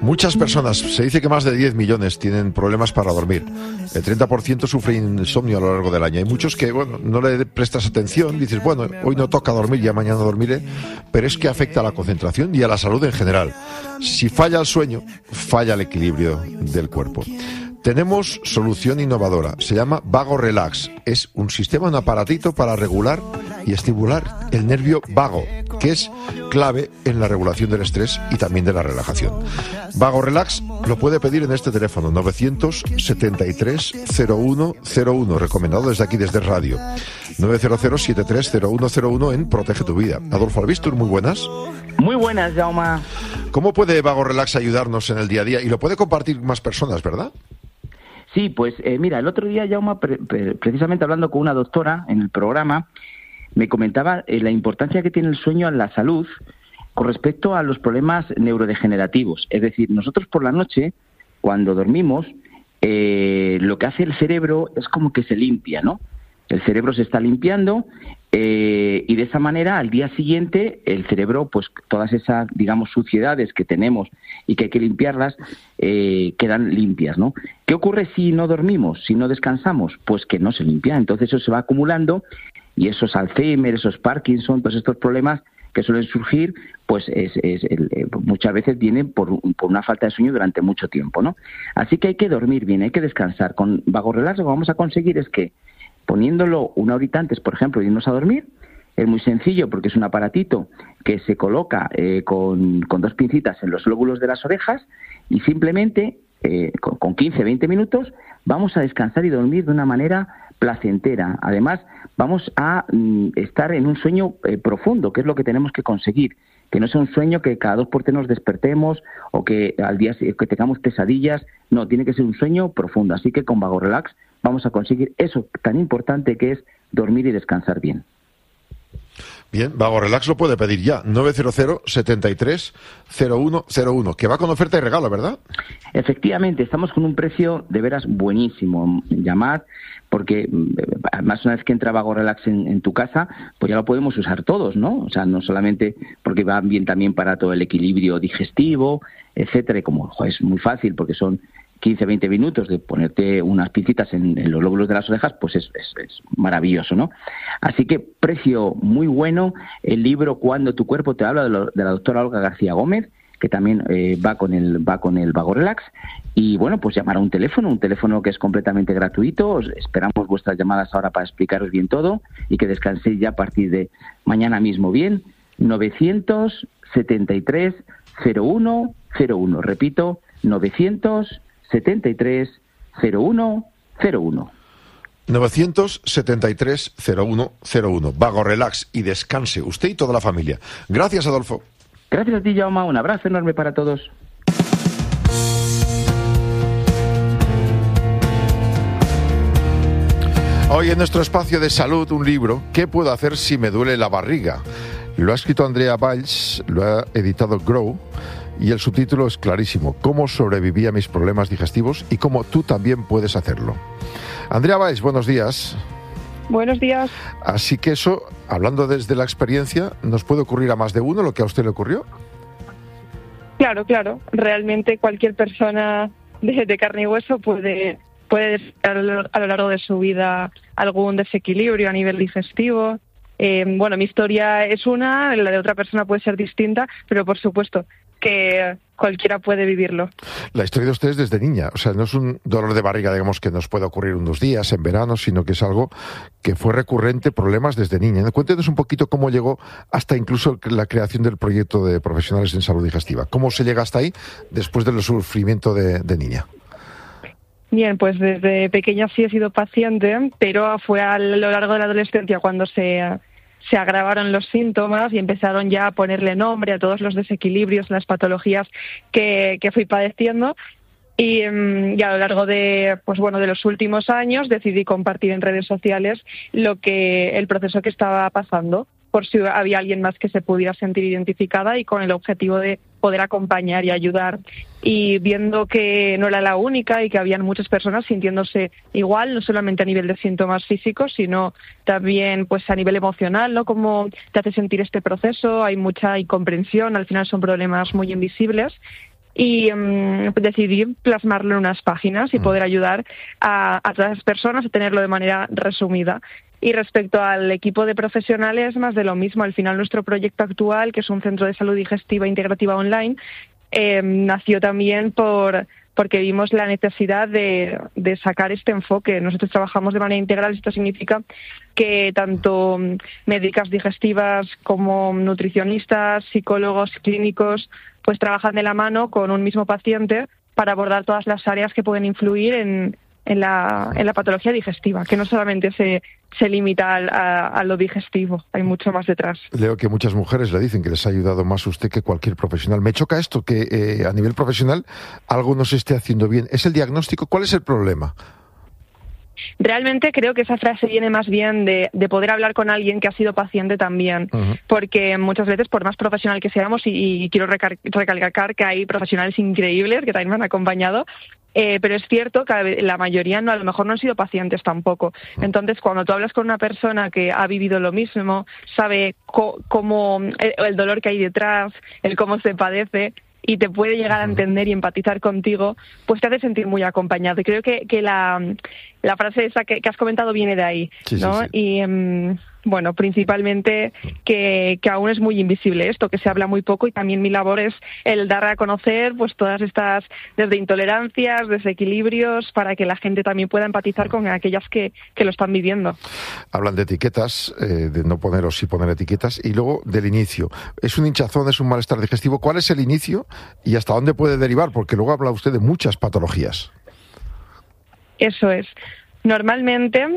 Muchas personas, se dice que más de 10 millones tienen problemas para dormir. El 30% sufre insomnio a lo largo del año. Hay muchos que, bueno, no le prestas atención, dices, bueno, hoy no toca dormir, ya mañana dormiré, pero es que afecta a la concentración y a la salud en general. Si falla el sueño, falla el equilibrio del cuerpo. Tenemos solución innovadora, se llama Vago Relax. Es un sistema, un aparatito para regular y estimular el nervio vago, que es clave en la regulación del estrés y también de la relajación. Vago Relax lo puede pedir en este teléfono, 973-0101, recomendado desde aquí, desde radio. 900-730101 en Protege tu Vida. Adolfo Albistur, muy buenas. Muy buenas, Jaume. ¿Cómo puede Vago Relax ayudarnos en el día a día? Y lo puede compartir más personas, ¿verdad? Sí, pues mira, el otro día, Jaume, precisamente hablando con una doctora en el programa, me comentaba la importancia que tiene el sueño en la salud con respecto a los problemas neurodegenerativos. Es decir, nosotros por la noche, cuando dormimos, lo que hace el cerebro es como que se limpia, ¿no? El cerebro se está limpiando y de esa manera al día siguiente el cerebro, pues todas esas, digamos, suciedades que tenemos y que hay que limpiarlas, quedan limpias, ¿no? ¿Qué ocurre si no dormimos, si no descansamos? Pues que no se limpia, entonces eso se va acumulando y esos Alzheimer, esos Parkinson, todos estos problemas que suelen surgir, pues muchas veces vienen por una falta de sueño durante mucho tiempo, ¿no? Así que hay que dormir bien, hay que descansar. Con Vago Relax lo que vamos a conseguir es que poniéndolo una horita antes, por ejemplo, de irnos a dormir, es muy sencillo porque es un aparatito que se coloca con dos pincitas en los lóbulos de las orejas y simplemente con 15-20 minutos vamos a descansar y dormir de una manera placentera. Además, vamos a estar en un sueño profundo, que es lo que tenemos que conseguir. Que no sea un sueño que cada 2x3 nos despertemos o que al día que tengamos pesadillas. No, tiene que ser un sueño profundo. Así que con Vago Relax vamos a conseguir eso tan importante que es dormir y descansar bien. Bien, Vago Relax lo puede pedir ya, 900-73-0101, que va con oferta y regalo, ¿verdad? Efectivamente, estamos con un precio de veras buenísimo. Llamad, porque además una vez que entra Vago Relax en tu casa, pues ya lo podemos usar todos, ¿no? O sea, no solamente porque va bien también para todo el equilibrio digestivo, etcétera, y como es muy fácil porque son 15-20 minutos de ponerte unas pincitas en los lóbulos de las orejas, pues es maravilloso, ¿no? Así que precio muy bueno. El libro Cuando tu cuerpo te habla, de la doctora Olga García Gómez, que también va con el Vago Relax. Y bueno, pues llamar a un teléfono que es completamente gratuito. Esperamos vuestras llamadas ahora para explicaros bien todo y que descanséis ya a partir de mañana mismo bien. 973-0101. Repito, 973-0101. 973-0101. Vago Relax y descanse usted y toda la familia. Gracias, Adolfo. Gracias a ti, Jaume. Un abrazo enorme para todos. Hoy en nuestro espacio de salud, un libro, ¿Qué puedo hacer si me duele la barriga? Lo ha escrito Andrea Valls, lo ha editado Grow, y el subtítulo es clarísimo: cómo sobreviví a mis problemas digestivos y cómo tú también puedes hacerlo. Andrea Valls, buenos días. Buenos días. Así que eso, hablando desde la experiencia, ¿nos puede ocurrir a más de uno lo que a usted le ocurrió? Claro. Realmente cualquier persona de carne y hueso puede a lo largo de su vida algún desequilibrio a nivel digestivo. Mi historia es una, la de otra persona puede ser distinta, pero por supuesto que cualquiera puede vivirlo. La historia de usted es desde niña, o sea, no es un dolor de barriga, digamos, que nos puede ocurrir unos días en verano, sino que es algo que fue recurrente, problemas desde niña. Cuéntenos un poquito cómo llegó hasta incluso la creación del proyecto de profesionales en salud digestiva. ¿Cómo se llega hasta ahí después del sufrimiento de niña? Bien, pues desde pequeña sí he sido paciente, pero fue a lo largo de la adolescencia cuando se agravaron los síntomas y empezaron ya a ponerle nombre a todos los desequilibrios, las patologías que fui padeciendo. Y a lo largo de los últimos años decidí compartir en redes sociales el proceso que estaba pasando, por si había alguien más que se pudiera sentir identificada, y con el objetivo de poder acompañar y ayudar. Y viendo que no era la única y que habían muchas personas sintiéndose igual, no solamente a nivel de síntomas físicos, sino también pues a nivel emocional, ¿no? Cómo te hace sentir este proceso, hay mucha incomprensión, al final son problemas muy invisibles. y decidí plasmarlo en unas páginas y poder ayudar a todas las personas a tenerlo de manera resumida. Y respecto al equipo de profesionales, más de lo mismo. Al final, nuestro proyecto actual, que es un centro de salud digestiva integrativa online, nació también porque vimos la necesidad de sacar este enfoque. Nosotros trabajamos de manera integral. Esto significa que tanto médicas digestivas como nutricionistas, psicólogos, clínicos, pues trabajan de la mano con un mismo paciente para abordar todas las áreas que pueden influir en la patología digestiva, que no solamente se limita a lo digestivo, hay mucho más detrás. Leo que muchas mujeres le dicen que les ha ayudado más usted que cualquier profesional. Me choca esto, que a nivel profesional algo no se esté haciendo bien. ¿Es el diagnóstico? ¿Cuál es el problema? Realmente creo que esa frase viene más bien de poder hablar con alguien que ha sido paciente también, porque muchas veces, por más profesional que seamos, y quiero recalcar que hay profesionales increíbles que también me han acompañado, pero es cierto que la mayoría a lo mejor no han sido pacientes tampoco. Entonces, cuando tú hablas con una persona que ha vivido lo mismo, sabe cómo el dolor que hay detrás, el cómo se padece, y te puede llegar a entender y empatizar contigo, pues te hace sentir muy acompañado. Y creo que la frase esa que has comentado viene de ahí, ¿no? Sí. Y bueno, principalmente que aún es muy invisible esto, que se habla muy poco, y también mi labor es el dar a conocer pues todas estas, desde intolerancias, desequilibrios, para que la gente también pueda empatizar con aquellas que lo están viviendo. Hablan de etiquetas, de no poner o sí poner etiquetas, y luego del inicio. ¿Es un hinchazón, es un malestar digestivo? ¿Cuál es el inicio y hasta dónde puede derivar? Porque luego habla usted de muchas patologías. Eso es. Normalmente,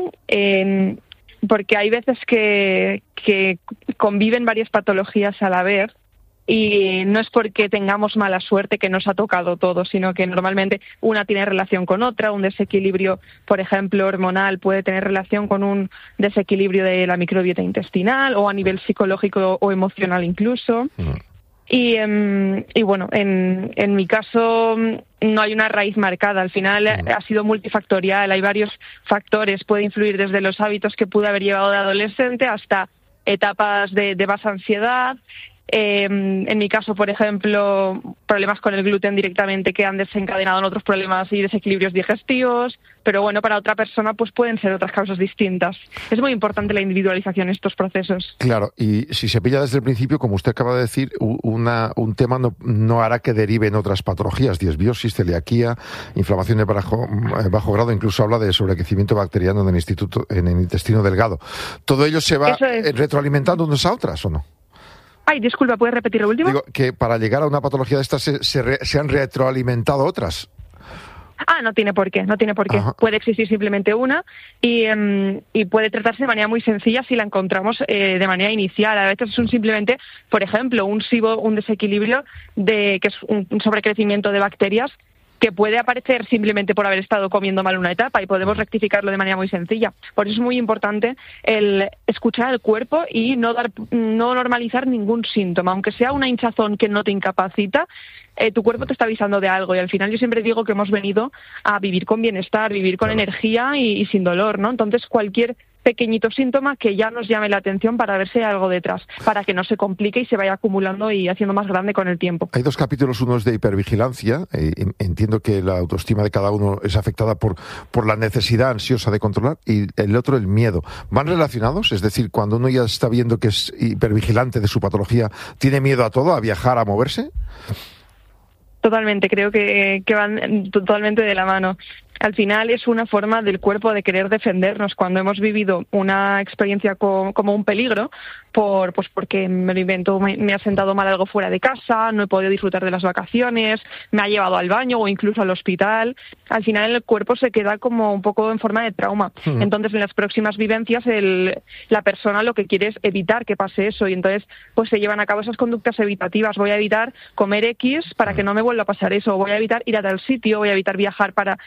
porque hay veces que conviven varias patologías a la vez, y no es porque tengamos mala suerte que nos ha tocado todo, sino que normalmente una tiene relación con otra. Un desequilibrio, por ejemplo, hormonal, puede tener relación con un desequilibrio de la microbiota intestinal, o a nivel psicológico o emocional incluso. Y bueno, en mi caso no hay una raíz marcada. Al final ha sido multifactorial, hay varios factores. Puede influir desde los hábitos que pude haber llevado de adolescente hasta etapas de más ansiedad. En mi caso, por ejemplo, problemas con el gluten directamente que han desencadenado en otros problemas y desequilibrios digestivos, pero bueno, para otra persona pues pueden ser otras causas distintas. Es muy importante la individualización en estos procesos. Claro, y si se pilla desde el principio, como usted acaba de decir, un tema no hará que derive en otras patologías, disbiosis, celiaquía, inflamación de bajo grado, incluso habla de sobrecrecimiento bacteriano en el intestino delgado. ¿Todo ello se va retroalimentando unas a otras o no? Ay, disculpa, ¿puedes repetir lo último? Digo que para llegar a una patología de estas se han retroalimentado otras. No tiene por qué. Ajá. Puede existir simplemente una y puede tratarse de manera muy sencilla si la encontramos de manera inicial. A veces es simplemente, por ejemplo, un SIBO, un desequilibrio que es un sobrecrecimiento de bacterias, que puede aparecer simplemente por haber estado comiendo mal una etapa, y podemos rectificarlo de manera muy sencilla. Por eso es muy importante el escuchar al cuerpo y no normalizar ningún síntoma. Aunque sea una hinchazón que no te incapacita, tu cuerpo te está avisando de algo, y al final yo siempre digo que hemos venido a vivir con bienestar, vivir con energía y sin dolor, ¿no? Entonces cualquier pequeñito síntoma que ya nos llame la atención para ver si hay algo detrás, para que no se complique y se vaya acumulando y haciendo más grande con el tiempo. Hay dos capítulos, uno es de hipervigilancia, entiendo que la autoestima de cada uno es afectada por la necesidad ansiosa de controlar, y el otro el miedo. ¿Van relacionados? Es decir, cuando uno ya está viendo que es hipervigilante de su patología, ¿tiene miedo a todo, a viajar, a moverse? Totalmente, creo que van totalmente de la mano. Al final es una forma del cuerpo de querer defendernos cuando hemos vivido una experiencia como un peligro, porque me lo invento, me ha sentado mal algo fuera de casa, no he podido disfrutar de las vacaciones, me ha llevado al baño o incluso al hospital. Al final el cuerpo se queda como un poco en forma de trauma. Entonces en las próximas vivencias la persona lo que quiere es evitar que pase eso, y entonces pues se llevan a cabo esas conductas evitativas. Voy a evitar comer X para que no me vuelva a pasar eso, voy a evitar ir a tal sitio, voy a evitar viajar para estar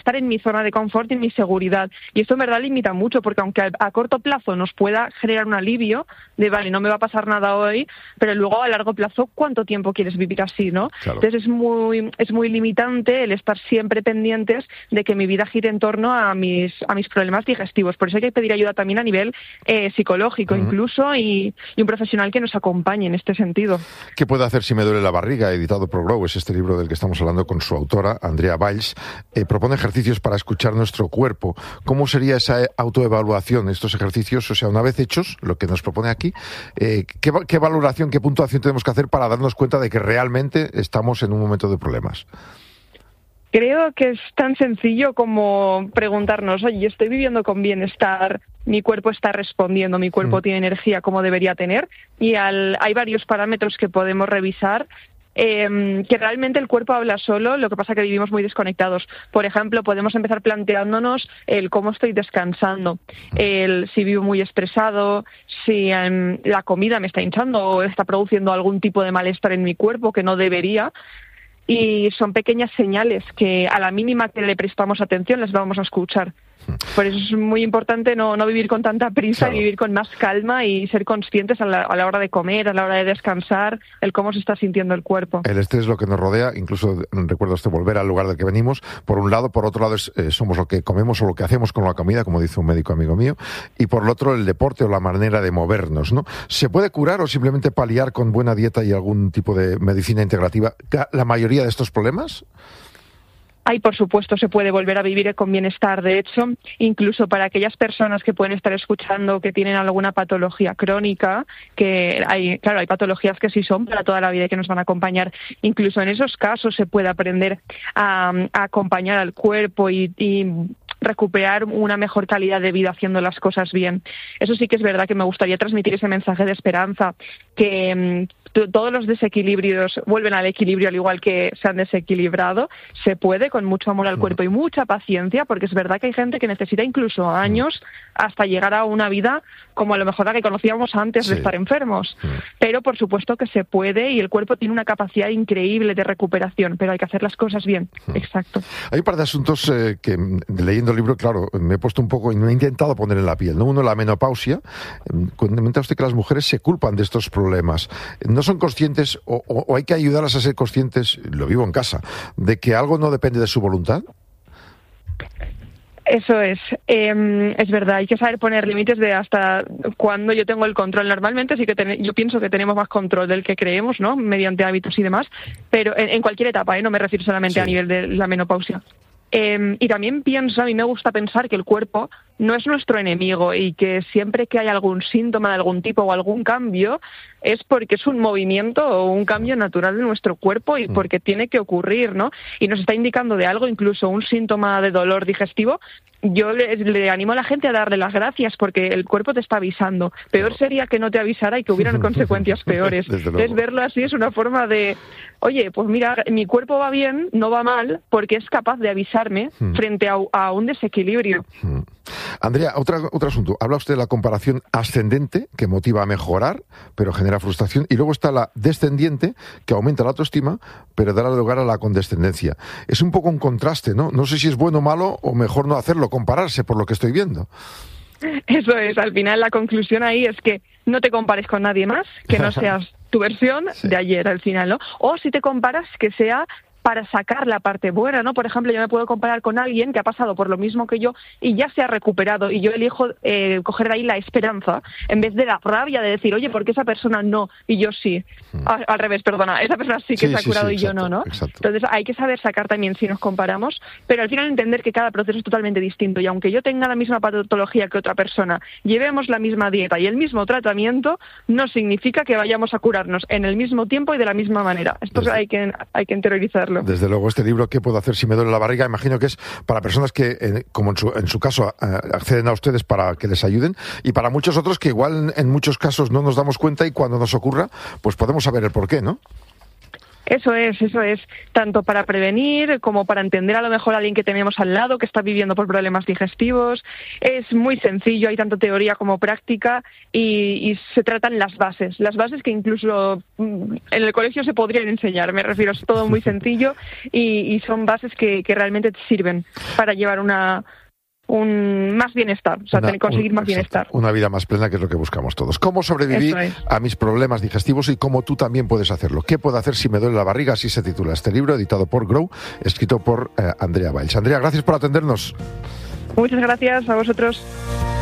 estar en mi zona de confort y en mi seguridad. Y esto en verdad limita mucho, porque aunque a corto plazo nos pueda generar un alivio de, vale, no me va a pasar nada hoy, pero luego a largo plazo, ¿cuánto tiempo quieres vivir así, no? Claro. Entonces es muy limitante el estar siempre pendientes de que mi vida gire en torno a mis problemas digestivos. Por eso hay que pedir ayuda también a nivel psicológico incluso, y un profesional que nos acompañe en este sentido. ¿Qué puede hacer si me duele la barriga? Editado por Grow, es este libro del que estamos hablando con su autora, Andrea Valls. Propone ejercicios para escuchar nuestro cuerpo. ¿Cómo sería esa autoevaluación, estos ejercicios? O sea, una vez hechos, lo que nos propone aquí, ¿qué valoración, qué puntuación tenemos que hacer para darnos cuenta de que realmente estamos en un momento de problemas? Creo que es tan sencillo como preguntarnos, oye, ¿estoy viviendo con bienestar? ¿Mi cuerpo está respondiendo? ¿Mi cuerpo tiene energía como debería tener? Y hay varios parámetros que podemos revisar, que realmente el cuerpo habla solo, lo que pasa que vivimos muy desconectados. Por ejemplo, podemos empezar planteándonos el cómo estoy descansando, si vivo muy estresado, si la comida me está hinchando o está produciendo algún tipo de malestar en mi cuerpo que no debería. Y son pequeñas señales que a la mínima que le prestamos atención las vamos a escuchar. Por eso es muy importante no vivir con tanta prisa, claro, y vivir con más calma y ser conscientes a la hora de comer, a la hora de descansar, el cómo se está sintiendo el cuerpo. El estrés es lo que nos rodea, incluso recuerdo volver al lugar del que venimos, por un lado, por otro lado somos lo que comemos o lo que hacemos con la comida, como dice un médico amigo mío, y por el otro el deporte o la manera de movernos, ¿no? ¿Se puede curar o simplemente paliar con buena dieta y algún tipo de medicina integrativa la mayoría de estos problemas? Por supuesto, se puede volver a vivir con bienestar. De hecho, incluso para aquellas personas que pueden estar escuchando que tienen alguna patología crónica, que hay patologías que sí son para toda la vida y que nos van a acompañar. Incluso en esos casos se puede aprender a acompañar al cuerpo y recuperar una mejor calidad de vida haciendo las cosas bien. Eso sí que es verdad que me gustaría transmitir ese mensaje de esperanza, que todos los desequilibrios vuelven al equilibrio al igual que se han desequilibrado. Se puede con mucho amor al cuerpo y mucha paciencia, porque es verdad que hay gente que necesita incluso años hasta llegar a una vida como a lo mejor la que conocíamos antes de estar enfermos. Pero por supuesto que se puede, y el cuerpo tiene una capacidad increíble de recuperación, pero hay que hacer las cosas bien. Exacto. Hay un par de asuntos que, leyendo el libro, claro, me he puesto un poco y me he intentado poner en la piel, ¿no? Uno, la menopausia. Comenta usted que las mujeres se culpan de estos problemas. No son conscientes, o hay que ayudarlas a ser conscientes, lo vivo en casa, de que algo no depende de su voluntad. Eso es verdad, hay que saber poner límites de hasta cuándo yo tengo el control. Normalmente sí que yo pienso que tenemos más control del que creemos, ¿no? Mediante hábitos y demás, pero en cualquier etapa, no me refiero solamente a nivel de la menopausia. Y también pienso, a mí me gusta pensar que el cuerpo no es nuestro enemigo y que siempre que hay algún síntoma de algún tipo o algún cambio es porque es un movimiento o un cambio natural de nuestro cuerpo y porque tiene que ocurrir, ¿no? Y nos está indicando de algo, incluso un síntoma de dolor digestivo. Yo le animo a la gente a darle las gracias porque el cuerpo te está avisando. Peor sería que no te avisara y que hubieran consecuencias peores. Entonces verlo así es una forma de, oye, pues mira, mi cuerpo va bien, no va mal, porque es capaz de avisarme frente a un desequilibrio. Andrea, otro asunto. Habla usted de la comparación ascendente, que motiva a mejorar, pero genera frustración, y luego está la descendiente, que aumenta la autoestima, pero dará lugar a la condescendencia. Es un poco un contraste, ¿no? No sé si es bueno o malo, o mejor no hacerlo, compararse por lo que estoy viendo. Eso es, al final la conclusión ahí es que no te compares con nadie más, que no seas tu versión de ayer al final, ¿no? O si te comparas, que sea para sacar la parte buena, ¿no? Por ejemplo, yo me puedo comparar con alguien que ha pasado por lo mismo que yo y ya se ha recuperado, y yo elijo coger de ahí la esperanza en vez de la rabia de decir, oye, ¿por qué esa persona no y yo sí? Al revés, perdona, esa persona sí que se ha curado y yo no, ¿no? Exacto. Entonces hay que saber sacar también si nos comparamos, pero al final entender que cada proceso es totalmente distinto, y aunque yo tenga la misma patología que otra persona, llevemos la misma dieta y el mismo tratamiento, no significa que vayamos a curarnos en el mismo tiempo y de la misma manera. Esto hay que interiorizarlo. Desde luego, este libro, ¿qué puedo hacer si me duele la barriga? Imagino que es para personas que, como en su caso, acceden a ustedes para que les ayuden, y para muchos otros que igual en muchos casos no nos damos cuenta, y cuando nos ocurra, pues podemos saber el porqué, ¿no? Eso es, tanto para prevenir como para entender a lo mejor a alguien que tenemos al lado que está viviendo por problemas digestivos. Es muy sencillo, hay tanto teoría como práctica y se tratan las bases que incluso en el colegio se podrían enseñar, me refiero, es todo muy sencillo y son bases que realmente te sirven para llevar más bienestar, o sea, conseguir más bienestar. Una vida más plena, que es lo que buscamos todos. ¿Cómo sobrevivir a mis problemas digestivos y cómo tú también puedes hacerlo? ¿Qué puedo hacer si me duele la barriga? Así se titula este libro, editado por Grow, escrito por Andrea Valls. Andrea, gracias por atendernos. Muchas gracias a vosotros.